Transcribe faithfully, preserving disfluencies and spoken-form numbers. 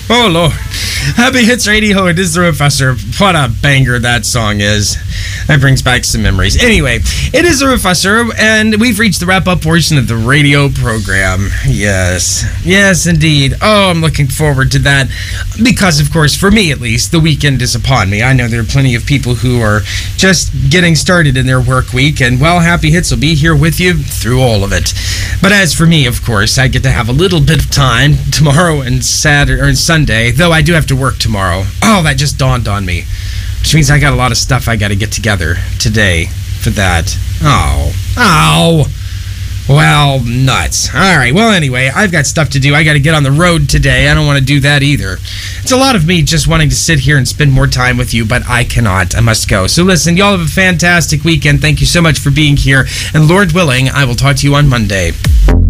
Oh, Lord. Happy Hits Radio, it is the Professor. What a banger that song is. That brings back some memories. Anyway, it is the Professor, and we've reached the wrap-up portion of the radio program. Yes. Yes, indeed. Oh, I'm looking forward to that. Because, of course, for me at least, the weekend is upon me. I know there are plenty of people who are just getting started in their work week, and, well, Happy Hits will be here with you through all of it. But as for me, of course, I get to have a little bit of time tomorrow and Saturday or Sunday, though I do have to work tomorrow. Oh, that just dawned on me. Which means I got a lot of stuff I got to get together today for that. Oh. Oh. Well, nuts. All right. Well, anyway, I've got stuff to do. I got to get on the road today. I don't want to do that either. It's a lot of me just wanting to sit here and spend more time with you, but I cannot. I must go. So listen, y'all have a fantastic weekend. Thank you so much for being here. And Lord willing, I will talk to you on Monday.